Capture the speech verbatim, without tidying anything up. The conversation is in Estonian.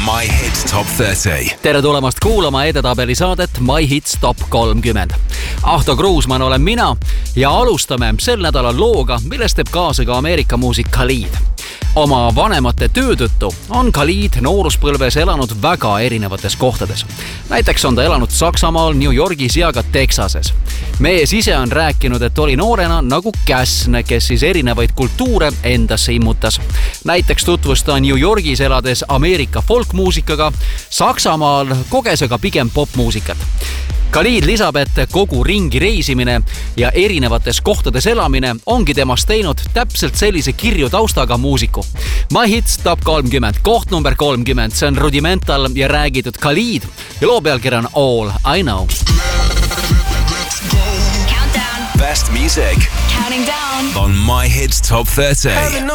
My Hits Top kolmkümmend. Tere tulemast kuulama edetabeli saadet My Hits Top kolmkümmend. Ahto Kruusmann olen mina ja alustame sel nädalal looga, millest teeb kaasa ka Ameerika muusik Khalid. Oma vanemate töö tõttu on Khalid nooruspõlves elanud väga erinevates kohtades. Näiteks on ta elanud Saksamaal, New Yorgis ja ka Texases. Mees ise on rääkinud, et oli noorena nagu käsn, kes siis erinevaid kultuure endasse immutas. Näiteks tutvus ta New Yorgis elades Ameerika folkmuusikaga, Saksamaal koges aga pigem popmuusikat. Khalid lisab, et kogu ringi reisimine ja erinevates kohtades elamine ongi temast teinud täpselt sellise kirju taustaga muusiku. My Hits Top kolmkümmend, koht number kolmkümmend, see on Rudimental ja räägitud Khalid ja loo pealkiri on All I Know. Best music Counting down on My Hits Top kolmkümmend.